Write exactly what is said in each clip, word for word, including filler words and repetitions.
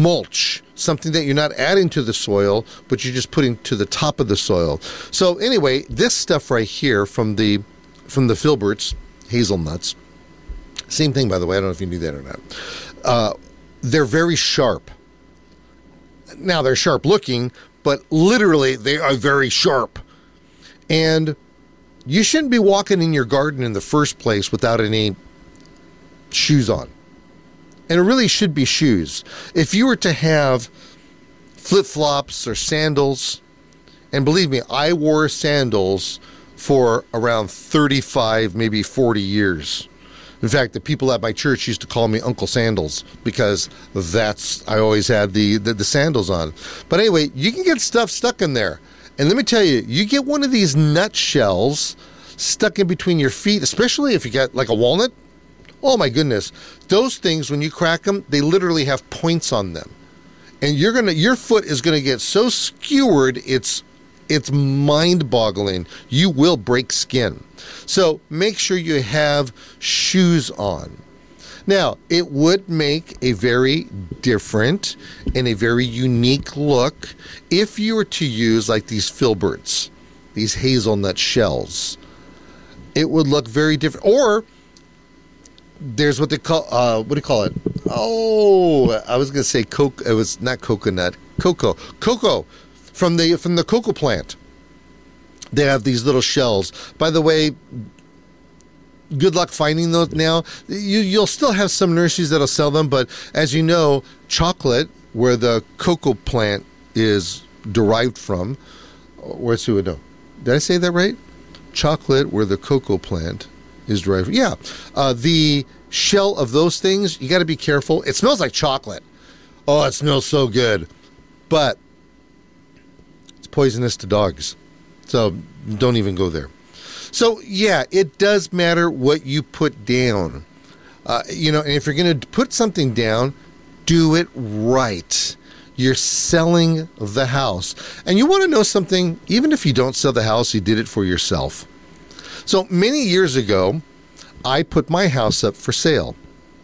mulch, something that you're not adding to the soil, but you're just putting to the top of the soil. So anyway, this stuff right here from the from the filberts, hazelnuts, same thing, by the way. I don't know if you knew that or not. Uh, they're very sharp. Now, they're sharp looking, but literally they are very sharp. And you shouldn't be walking in your garden in the first place without any shoes on. And it really should be shoes. If you were to have flip-flops or sandals, and believe me, I wore sandals for around thirty-five, maybe forty years. In fact, the people at my church used to call me Uncle Sandals because that's, I always had the, the, the sandals on. But anyway, you can get stuff stuck in there. And let me tell you, you get one of these nutshells stuck in between your feet, especially if you got like a walnut. Oh my goodness. Those things, when you crack them, they literally have points on them. And you're gonna, your foot is going to get so skewered, it's it's mind-boggling. You will break skin. So make sure you have shoes on. Now, it would make a very different and a very unique look if you were to use like these filberts, these hazelnut shells. It would look very different. Or there's what they call, uh, what do you call it? Oh, I was going to say coke. It was not coconut, cocoa, cocoa from the from the cocoa plant. They have these little shells. By the way, good luck finding those now. You, you'll still have some nurseries that'll sell them, but as you know, chocolate, where the cocoa plant is derived from, where's who would know? Did I say that right? Chocolate, where the cocoa plant is derived from. Yeah. Uh, the shell of those things, you got to be careful. It smells like chocolate. Oh, it smells so good. But it's poisonous to dogs. So don't even go there. So, yeah, it does matter what you put down. Uh, you know, and if you're going to put something down, do it right. You're selling the house. And you want to know something, even if you don't sell the house, you did it for yourself. So many years ago, I put my house up for sale.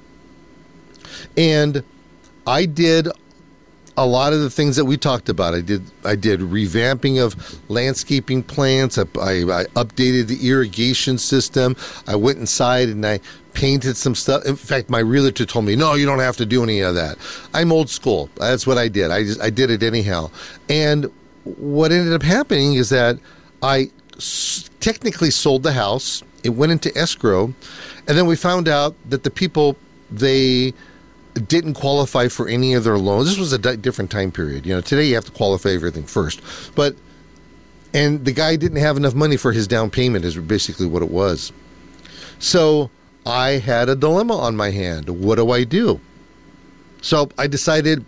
And I did a lot of the things that we talked about. I did I did revamping of landscaping plants. I, I, I updated the irrigation system. I went inside and I painted some stuff. In fact, my realtor told me, no, you don't have to do any of that. I'm old school. That's what I did. I just I did it anyhow. And what ended up happening is that I s- technically sold the house. It went into escrow. And then we found out that the people, they didn't qualify for any of their loans. This was a d- different time period. You know, today you have to qualify everything first. But, and the guy didn't have enough money for his down payment is basically what it was. So I had a dilemma on my hand. What do I do? So I decided,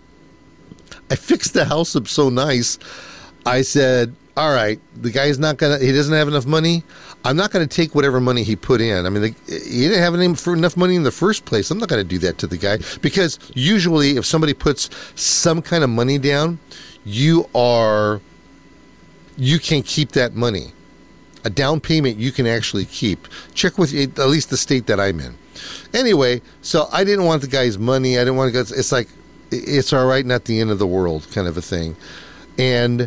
I fixed the house up so nice. I said, all right, the guy's not going to, he doesn't have enough money. I'm not going to take whatever money he put in. I mean, the, he didn't have any, enough money in the first place. I'm not going to do that to the guy because usually if somebody puts some kind of money down, you are, you can keep that money. A down payment you can actually keep. Check with at least the state that I'm in. Anyway, so I didn't want the guy's money. I didn't want to go, it's like, it's all right, not the end of the world kind of a thing. And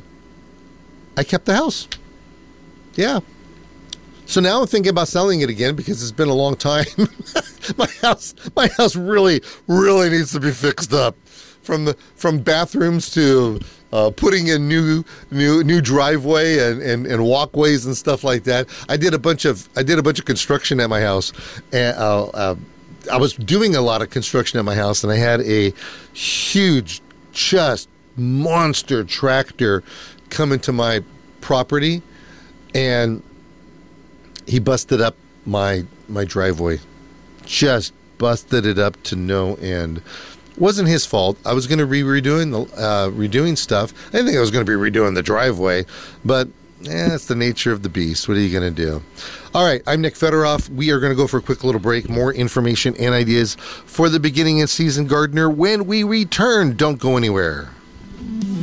I kept the house. Yeah. So now I'm thinking about selling it again because it's been a long time. my house, my house really, really needs to be fixed up, from the from bathrooms to uh, putting in new, new, new driveway and, and, and walkways and stuff like that. I did a bunch of I did a bunch of construction at my house, and uh, uh, I was doing a lot of construction at my house, and I had a huge, just monster tractor come into my property, and he busted up my my driveway. Just busted it up to no end. Wasn't his fault. I was going to be redoing the uh, redoing stuff. I didn't think I was going to be redoing the driveway, but eh, that's the nature of the beast. What are you going to do? All right, I'm Nick Federoff. We are going to go for a quick little break. More information and ideas for the beginning and season gardener when we return. Don't go anywhere.